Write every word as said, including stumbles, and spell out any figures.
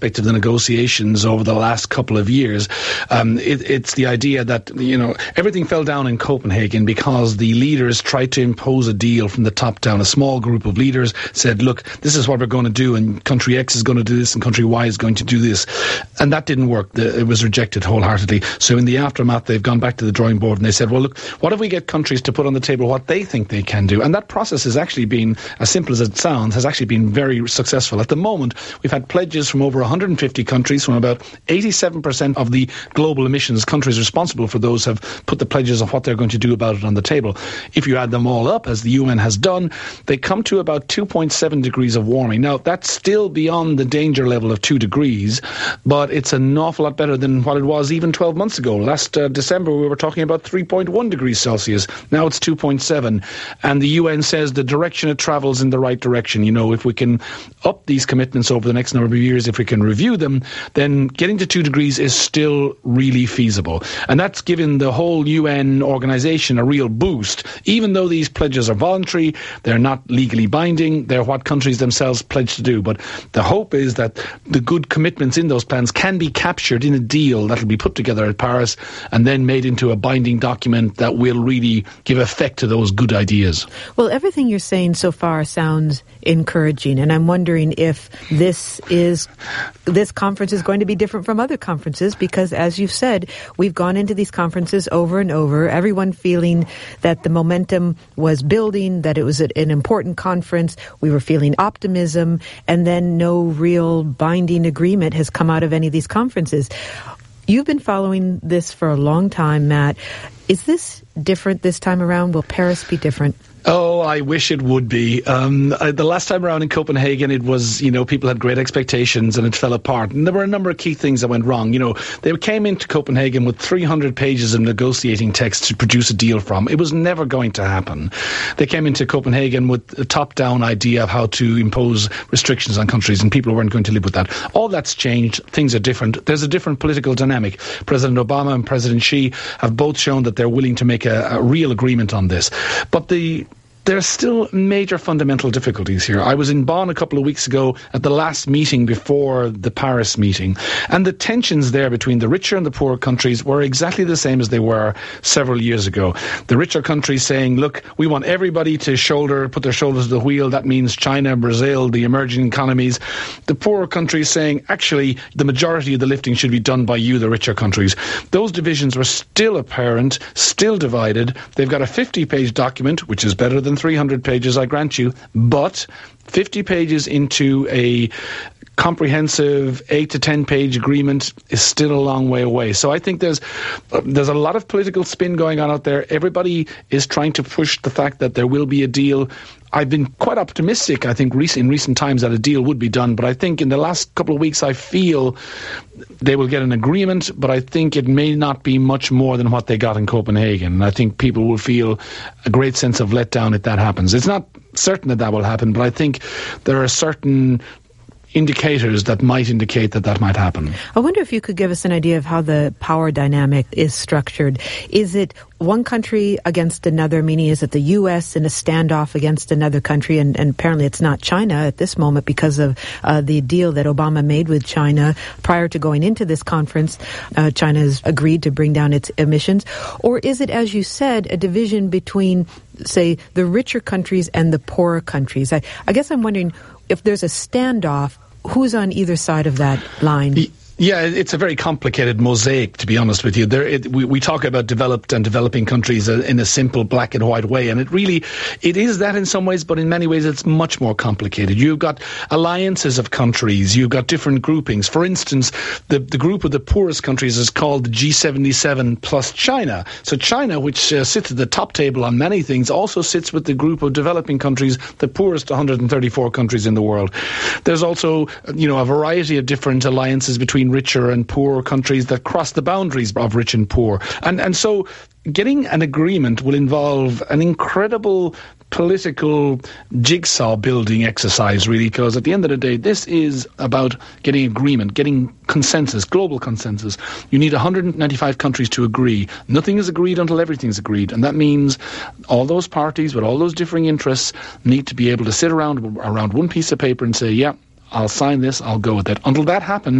aspect of the negotiations over the last couple of years. Um, it, it's the idea that, you know, everything fell down in Copenhagen because the leaders tried to impose a deal from the top down. A small group of leaders said, look, this is what we're going to do, and country X is going to do this, and country Y is going to do this. And that didn't work. The, it was rejected wholeheartedly. So in the aftermath, they've gone back to the drawing board and they said, well, look, what if we get countries to put on the table what they think they can do? And that process has actually been, as simple as it sounds, has actually been very successful. At the moment, we've had pledges from over one hundred fifty countries, from about eighty-seven percent of the global emissions. Countries responsible for those have put the pledges of what they're going to do about it on the table. If you add them all up, as the U N has done, they come to about two point seven degrees of warming. Now, that's still beyond the danger level of two degrees, but it's an awful lot better than what it was even twelve months ago. Last uh, December, we were talking about three point one degrees Celsius. Now it's two point seven. And the U N says the direction it travels in the right direction. You know, if we can up these commitments over the next number of years, if we can review them, then getting to two degrees is still really feasible. And that's given the whole U N organisation a real boost. Even though these pledges are voluntary, they're not legally binding, they're what countries themselves pledge to do. But the hope is that the good commitments in those plans can be captured in a deal that will be put together at Paris and then made into a binding document that will really give effect to those good ideas. Well, everything you're saying so far sounds encouraging, and I'm wondering if this is this conference is going to be different from other conferences, because, as you've said, we've gone into these conferences over and over, everyone feeling that the momentum was building, that it was an important conference, we were feeling optimism, and then no real binding agreement has come out of any of these conferences. You've been following this for a long time, Matt. Is this different this time around? Will Paris be different? Oh, I wish it would be. Um, I, the last time around in Copenhagen, it was, you know, people had great expectations and it fell apart. And there were a number of key things that went wrong. You know, they came into Copenhagen with three hundred pages of negotiating text to produce a deal from. It was never going to happen. They came into Copenhagen with a top-down idea of how to impose restrictions on countries, and people weren't going to live with that. All that's changed. Things are different. There's a different political dynamic. President Obama and President Xi have both shown that they're willing to make a, a real agreement on this. But the There's still major fundamental difficulties here. I was in Bonn a couple of weeks ago at the last meeting before the Paris meeting, and the tensions there between the richer and the poorer countries were exactly the same as they were several years ago. The richer countries saying, look, we want everybody to shoulder, put their shoulders to the wheel. That means China, Brazil, the emerging economies. The poorer countries saying, actually, the majority of the lifting should be done by you, the richer countries. Those divisions were still apparent, still divided. They've got a fifty-page document, which is better than three hundred pages, I grant you, but fifty pages into a comprehensive eight to ten page agreement is still a long way away. So I think there's uh, there's a lot of political spin going on out there. Everybody is trying to push the fact that there will be a deal. I've been quite optimistic, I think, in recent times that a deal would be done, but I think in the last couple of weeks I feel they will get an agreement, but I think it may not be much more than what they got in Copenhagen. And I think people will feel a great sense of letdown if that happens. It's not certain that that will happen, but I think there are certain indicators that might indicate that that might happen. I wonder if you could give us an idea of how the power dynamic is structured. Is it one country against another, meaning is it the U S in a standoff against another country? And, and apparently it's not China at this moment because of uh, the deal that Obama made with China prior to going into this conference. Uh, China has agreed to bring down its emissions. Or is it, as you said, a division between, say, the richer countries and the poorer countries? I, I guess I'm wondering, if there's a standoff, who's on either side of that line? Yeah, it's a very complicated mosaic, to be honest with you. There, it, we, we talk about developed and developing countries in a simple black and white way, and it really, it is that in some ways, but in many ways it's much more complicated. You've got alliances of countries, you've got different groupings. For instance, the, the group of the poorest countries is called the G seventy-seven plus China. So China, which uh, sits at the top table on many things, also sits with the group of developing countries, the poorest one hundred thirty-four countries in the world. There's also, you know, a variety of different alliances between richer and poorer countries that cross the boundaries of rich and poor. And and so getting an agreement will involve an incredible political jigsaw building exercise, really, because at the end of the day, this is about getting agreement, getting consensus, global consensus. You need one hundred ninety-five countries to agree. Nothing is agreed until everything's agreed, and that means all those parties with all those differing interests need to be able to sit around around one piece of paper and say, yeah, I'll sign this, I'll go with it. Until that happens,